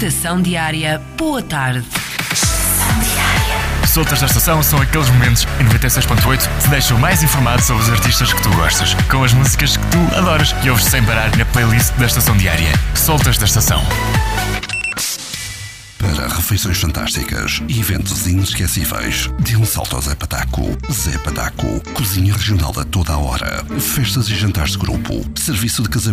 Estação Diária, boa tarde. Soltas da Estação são aqueles momentos em 96.8 que te deixam mais informado sobre os artistas que tu gostas, com as músicas que tu adoras e ouves sem parar na playlist da Estação Diária. Soltas da Estação. Para refeições fantásticas e eventos inesquecíveis, dê um salto ao Zé Pataco. Zé Pataco, cozinha regional a toda a hora, festas e jantares de grupo, serviço de casamento